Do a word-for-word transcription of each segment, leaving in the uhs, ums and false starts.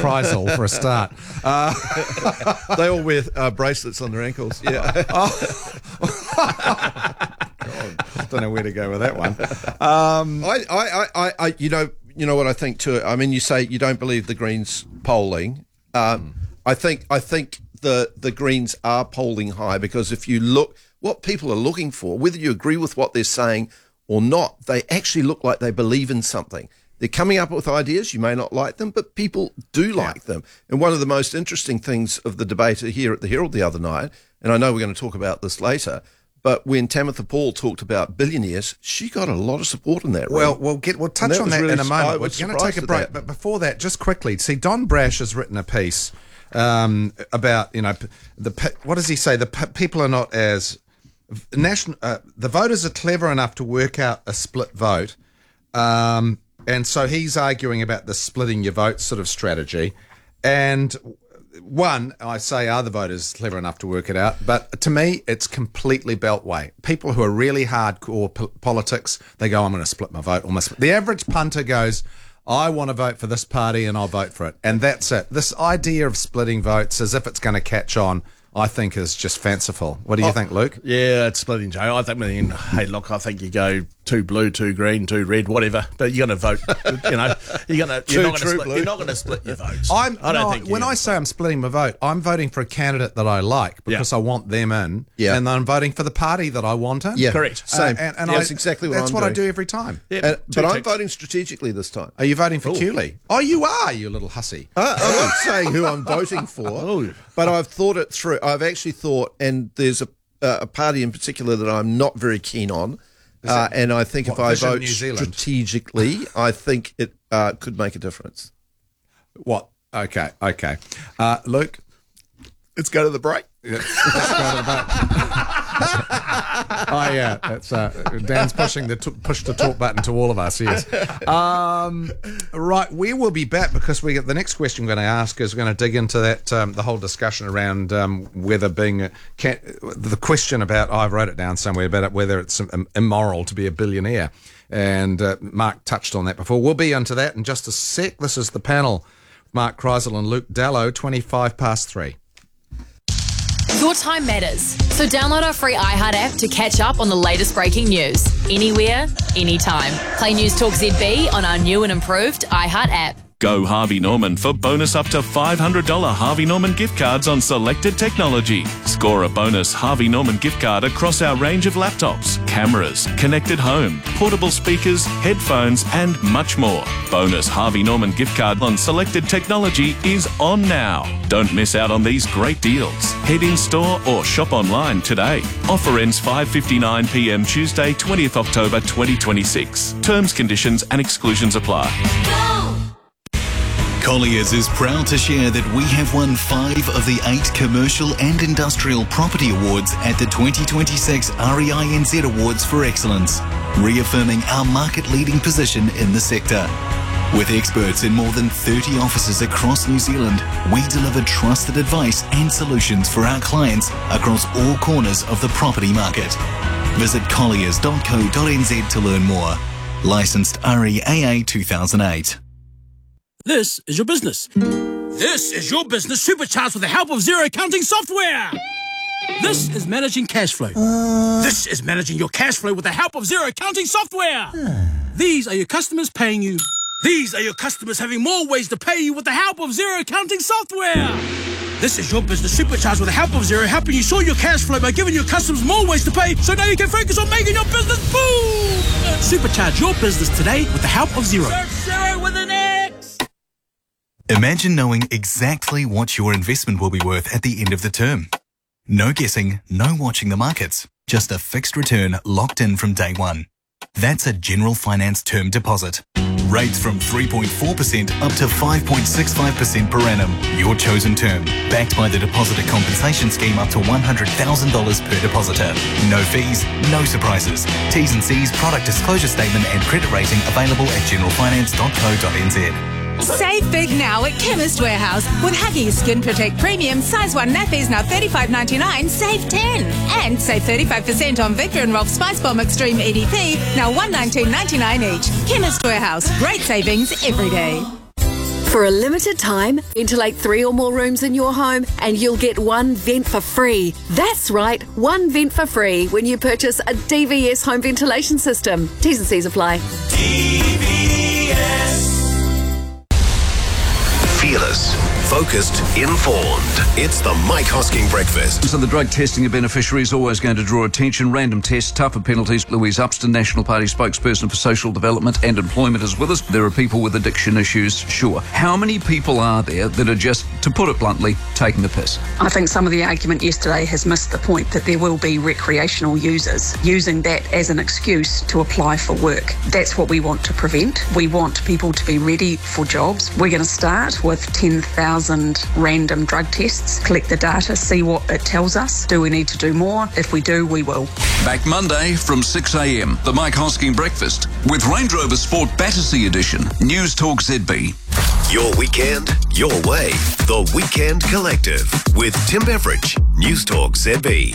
Kreisel for a start. Uh, they all wear uh, bracelets on their ankles. Yeah. oh. God, I don't know where to go with that one. Um, I, I, I, I, you know, you know what I think too. I mean, you say you don't believe the Greens polling. Um, mm. I think, I think the the Greens are polling high because if you look, what people are looking for, whether you agree with what they're saying or not, they actually look like they believe in something. They're coming up with ideas. You may not like them, but people do like yeah. them. And one of the most interesting things of the debate here at the Herald the other night, and I know we're going to talk about this later, but when Tamitha Paul talked about billionaires, she got a lot of support in that room. Well, we'll get we'll touch that on that really, in a moment. We're going to take a break, that. but before that, just quickly, see, Don Brash has written a piece um, about, you know, the what does he say? The people are not as national. Uh, the voters are clever enough to work out a split vote, um, and so he's arguing about the splitting your vote sort of strategy, and. One, I say, are the voters clever enough to work it out? But to me, it's completely beltway. People who are really hardcore po- politics, they go, I'm going to split my vote. Almost. The average punter goes, I want to vote for this party and I'll vote for it. And that's it. This idea of splitting votes as if it's going to catch on, I think is just fanciful. What do you oh, think, Luke? Yeah, it's splitting, Joe. I think, I mean, hey, look, I think you go two blue, two green, two red, whatever, but you're going to vote, you know, you're going to, you're not going to split, you're not going to split your votes. I'm, I don't no, think when I say I'm splitting my vote, I'm voting for a candidate that I like because yeah. I want them in, yeah. and I'm voting for the party that I want in. Yeah, correct. Same. Uh, and and yeah, I, that's exactly what that's I'm what doing. I do every time. Yeah, uh, but I'm voting strategically this time. Are you voting for Ooh. Cooley? Oh, you are, you little hussy. Uh, I'm not saying who I'm voting for, oh. but I've thought it through. I've actually thought, and there's a, uh, a party in particular that I'm not very keen on. Uh, and I think what, if I vote strategically, I think it uh, could make a difference. What? Okay, okay. Uh, Luke? Let's go to the break. Yeah, let's go to the break. Oh, yeah. That's, uh, Dan's pushing the t- push to talk button to all of us, yes. Um, right, we will be back because we get the next question we're going to ask is going to dig into that, um, the whole discussion around um, whether being, a, can, the question about, oh, I wrote it down somewhere, about whether it's um, immoral to be a billionaire. And uh, Mark touched on that before. We'll be into that in just a sec. This is the panel. Mark Kreisel and Luke Dallow, twenty-five past three. Your time matters, so download our free iHeart app to catch up on the latest breaking news. Anywhere, anytime. Play News Talk Z B on our new and improved iHeart app. Go Harvey Norman for bonus up to five hundred dollars Harvey Norman gift cards on selected technology. Score a bonus Harvey Norman gift card across our range of laptops, cameras, connected home, portable speakers, headphones, and much more. Bonus Harvey Norman gift card on selected technology is on now. Don't miss out on these great deals. Head in store or shop online today. Offer ends five fifty-nine p.m. Tuesday, twentieth October twenty twenty-six. Terms, conditions and exclusions apply. Go! Colliers is proud to share that we have won five of the eight Commercial and Industrial Property Awards at the twenty twenty-six R E I N Z Awards for Excellence, reaffirming our market-leading position in the sector. With experts in more than thirty offices across New Zealand, we deliver trusted advice and solutions for our clients across all corners of the property market. Visit colliers dot co dot n z to learn more. Licensed R E A A two thousand eight. This is your business. This is your business supercharged with the help of Xero accounting software. This is managing cash flow. Uh... This is managing your cash flow with the help of Xero accounting software. Uh... These are your customers paying you. These are your customers having more ways to pay you with the help of Xero accounting software. This is your business supercharged with the help of Xero, helping you sort your cash flow by giving your customers more ways to pay, so now you can focus on making your business boom. Supercharge your business today with the help of Xero. Xero with an X. Imagine knowing exactly what your investment will be worth at the end of the term. No guessing, no watching the markets. Just a fixed return locked in from day one. That's a General Finance term deposit. Rates from three point four percent up to five point six five percent per annum. Your chosen term. Backed by the Depositor Compensation Scheme up to one hundred thousand dollars per depositor. No fees, no surprises. T's and C's, product disclosure statement and credit rating available at general finance dot co dot n z. Save big now at Chemist Warehouse. With Huggies Skin Protect Premium, size one nappies now thirty-five ninety-nine, save ten. And save thirty-five percent on Victor and Rolf Spice Bomb Extreme E D P, now one nineteen ninety-nine each. Chemist Warehouse, great savings every day. For a limited time, ventilate three or more rooms in your home and you'll get one vent for free. That's right, one vent for free when you purchase a D V S home ventilation system. T's and C's apply. D V S. Fearless, focused, informed. It's the Mike Hosking Breakfast. So the drug testing of beneficiaries always going to draw attention. Random tests, tougher penalties. Louise Upston, National Party spokesperson for social development and employment, is with us. There are people with addiction issues, sure. How many people are there that are just, to put it bluntly, taking the piss? I think some of the argument yesterday has missed the point that there will be recreational users using that as an excuse to apply for work. That's what we want to prevent. We want people to be ready for jobs. We're going to start with ten thousand random drug tests, collect the data, see what it tells us. Do we need to do more? If we do, we will. Back Monday from six a.m. The Mike Hosking Breakfast with Range Rover Sport Battersea Edition. News Talk Z B. Your weekend, your way. The Weekend Collective with Tim Beveridge. News Talk Z B.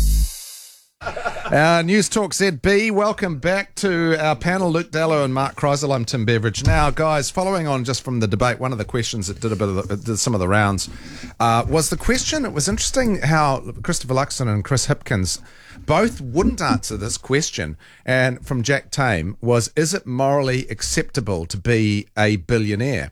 Uh, News Talk Z B, welcome back to our panel, Luke Dallow and Mark Kreisel. I'm Tim Beveridge. Now, guys, following on just from the debate, one of the questions that did a bit of the, did some of the rounds uh, was the question. It was interesting how Christopher Luxon and Chris Hipkins both wouldn't answer this question. And from Jack Tame was, is it morally acceptable to be a billionaire?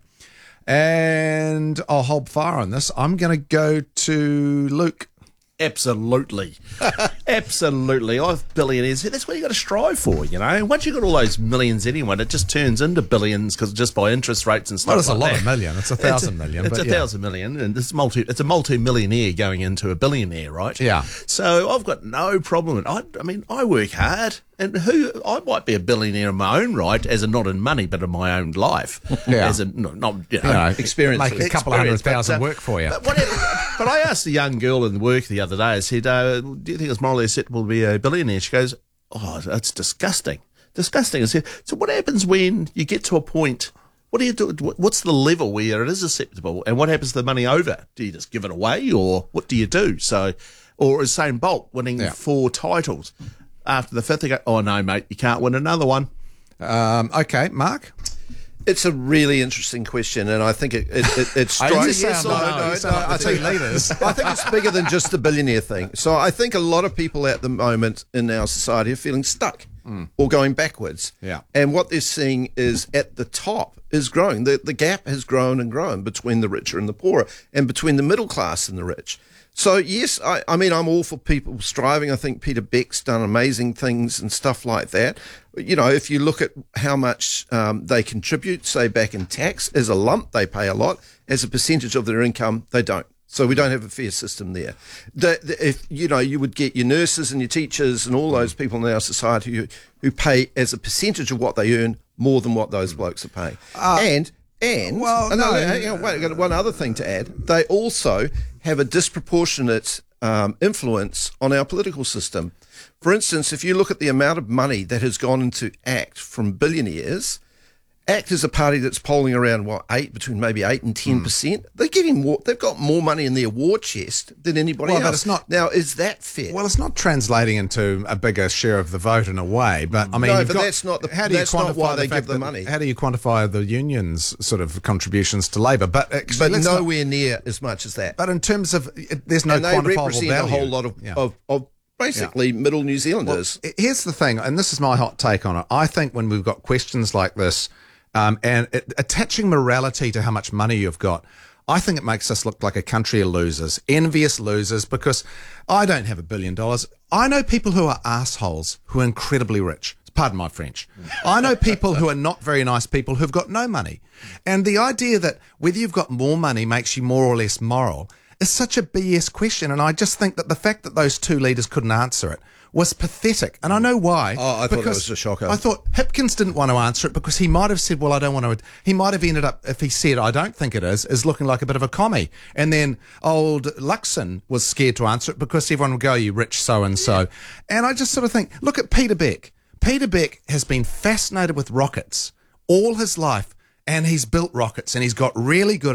And I'll hold fire on this. I'm going to go to Luke. Absolutely. Absolutely. I've billionaires. That's what you got to strive for, you know. Once you've got all those millions anyway, it just turns into billions because just by interest rates and stuff. Well, it's like a lot that. of million. It's a thousand it's a, million. It's but a yeah. thousand million, and it's multi. It's a multi-millionaire going into a billionaire, right? Yeah. So I've got no problem. I, I mean, I work hard, and who I might be a billionaire in my own right, as a not in money, but in my own life. Yeah. As a not, not you know, You know, experience. Make a couple of hundred thousand work for you. But, whatever, but I asked a young girl in work the other day, I said, uh, do you think it's morally acceptable to be a billionaire? She goes, oh, that's disgusting. Disgusting. I said, so what happens when you get to a point, what do you do? What's the level where it is acceptable? And what happens to the money over? Do you just give it away, or what do you do? So, or as Usain Bolt winning Yeah. four titles. After the fifth, they go, oh, no, mate, you can't win another one. Um, okay, Mark? It's a really interesting question, and I think it it, it, it strikes. yes or no? You sound like I the think- two leaders. I think it's bigger than just the billionaire thing. So I think a lot of people at the moment in our society are feeling stuck Mm. or going backwards. Yeah. And what they're seeing is at the top is growing. The the gap has grown and grown between the richer and the poorer, and between the middle class and the rich. So, yes, I, I mean, I'm all for people striving. I think Peter Beck's done amazing things and stuff like that. You know, if you look at how much um, they contribute, say, back in tax, as a lump, they pay a lot. As a percentage of their income, they don't. So we don't have a fair system there. The, the, if, you know, you would get your nurses and your teachers and all those people in our society who, who pay as a percentage of what they earn more than what those blokes are paying. Uh, and... And Well, another, no. hang on, wait, I've got one other thing to add. They also have a disproportionate um, influence on our political system. For instance, if you look at the amount of money that has gone into ACT from billionaires, ACT is a party that's polling around, what, eight, between maybe eight and ten percent. Mm. They're getting more, they've got more money in their war chest than anybody Well, else. but it's not- Now, is that fair? Well, it's not translating into a bigger share of the vote in a way, but I mean, No, you've but got- that's not the- how do you that's not quantify why the they fact give the that- money. How do you quantify the unions' sort of contributions to Labor? But actually, but let's not- nowhere near as much as that. But in terms of, it, there's no and they quantifiable represent value. a whole lot of, Yeah. of, of basically middle New Zealanders. Well, here's the thing, and this is my hot take on it. I think when we've got questions like this, um, and it, attaching morality to how much money you've got, I think it makes us look like a country of losers, envious losers, because I don't have a billion dollars. I know people who are assholes who are incredibly rich. Pardon my French. I know people who are not very nice people who've got no money. And the idea that whether you've got more money makes you more or less moral is such a B S question. And I just think that the fact that those two leaders couldn't answer it was pathetic. And I know why. Oh, I thought that because was a shocker. I thought Hipkins didn't want to answer it because he might have said, well, I don't want to. He might have ended up, if he said, I don't think it is, is looking like a bit of a commie. And then old Luxon was scared to answer it because everyone would go, you rich so-and-so. And I just sort of think, look at Peter Beck. Peter Beck has been fascinated with rockets all his life, and he's built rockets, and he's got really good at it.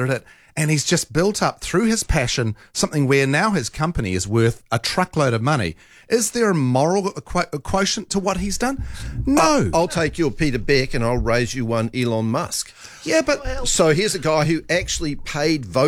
and he's just built up through his passion something where now his company is worth a truckload of money. Is there a moral equ- quotient to what he's done? No. I'll take your Peter Beck and I'll raise you one Elon Musk. Yeah, but so here's a guy who actually paid voters